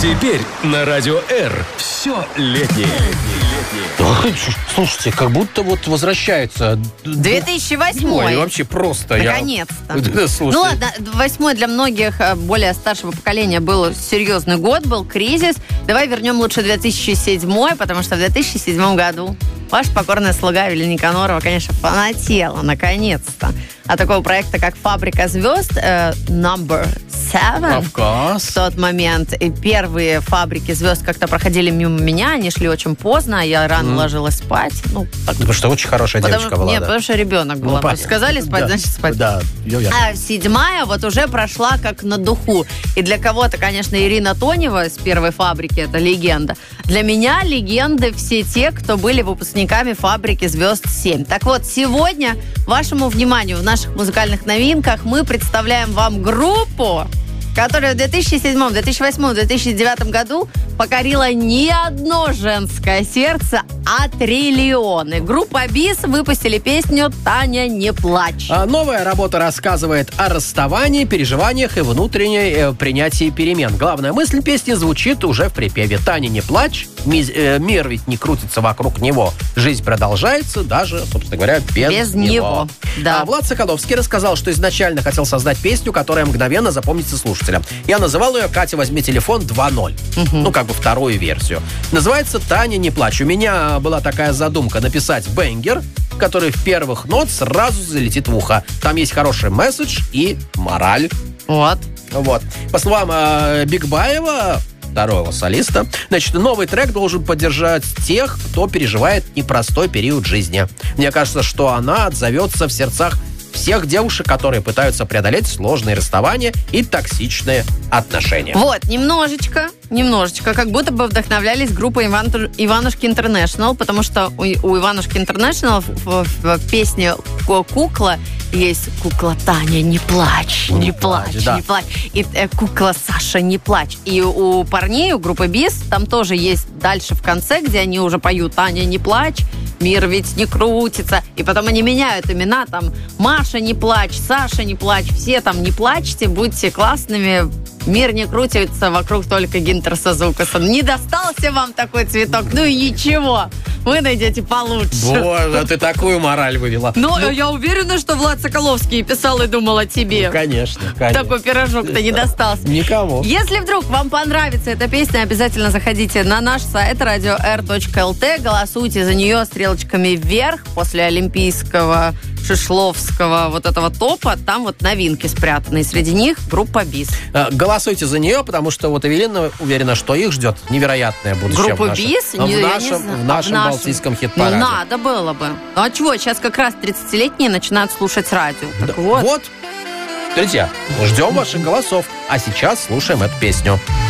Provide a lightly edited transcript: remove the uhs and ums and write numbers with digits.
Теперь на Радио R все летнее. Слушайте, как будто вот возвращается 2008. Ой, вообще просто. Наконец-то. Слушайте. Ну ладно, 8 для многих более старшего поколения был серьезный год, был кризис. Давай вернем лучше 2007, потому что в 2007 году ваша покорная слуга Эвелина Никонорова, конечно, фанатела, наконец-то, от такого проекта, как «Фабрика звезд», Number 7. В тот момент. И первые «Фабрики звезд» как-то проходили мимо меня, они шли очень поздно, я рано ложилась спать. Потому что очень хорошая девочка была. Нет, потому что ребенок был. Сказали спать, значит спать. Да, а 7-я вот уже прошла как на духу. И для кого-то, конечно, Ирина Тонева с первой «Фабрики» это легенда. Для меня легенды все те, кто были выпускниками «Фабрики звезд 7». Так вот, сегодня вашему вниманию в наших музыкальных новинках мы представляем вам группу, которая в 2007, 2008, 2009 году покорила не одно женское сердце, а триллионы. Группа БИС выпустили песню «Таня, не плачь». Новая работа рассказывает о расставании, переживаниях и внутренней принятии перемен. Главная мысль песни звучит уже в припеве. «Таня, не плачь, мир ведь не крутится вокруг него. Жизнь продолжается даже, собственно говоря, без него». Да. Влад Соколовский рассказал, что изначально хотел создать песню, которая мгновенно запомнится слушателям. Я называл ее «Катя, возьми телефон 2.0». Ну, как бы вторую версию. Называется «Таня, не плачь». У меня была такая задумка написать бенгер, который в первых нот сразу залетит в ухо. Там есть хороший месседж и мораль. Вот. По словам Бигбаева, второго солиста, значит, новый трек должен поддержать тех, кто переживает непростой период жизни. Мне кажется, что она отзовется в сердцах всех девушек, которые пытаются преодолеть сложные расставания и токсичные отношения. Вот, немножечко, как будто бы вдохновлялись группой Иванушки Интернешнл, потому что у Иванушки Интернешнл в песне «Кукла» есть «Кукла Таня, не плачь, не плачь, да. не плачь». И «Кукла Саша, не плачь». И у парней, у группы БИС, там тоже есть дальше в конце, где они уже поют «Таня, не плачь», «Мир ведь не крутится». И потом они меняют имена, там «Маша, не плачь», «Саша, не плачь». Все там «Не плачьте, будьте классными». Мир не крутится вокруг только Гинтер Сазукаса. Не достался вам такой цветок? Ну и ничего. Вы найдете получше. Боже, ты такую мораль вывела. Но я уверена, что Влад Соколовский писал и думал о тебе. Конечно. Такой пирожок-то не достался. Никому. Если вдруг вам понравится эта песня, обязательно заходите на наш сайт radio.r.lt, голосуйте за нее стрелочками вверх после олимпийского шишловского вот этого топа. Там вот новинки спрятаны. И среди них группа БИС. Голосуйте за нее, потому что вот Эвелина уверена, что их ждет невероятное будущее. Группу БИС? В нашем балтийском хит-параде. Ну, надо было бы. Ну, а чего? Сейчас как раз 30-летние начинают слушать радио. Так вот. Друзья, ждем ваших голосов. А сейчас слушаем эту песню.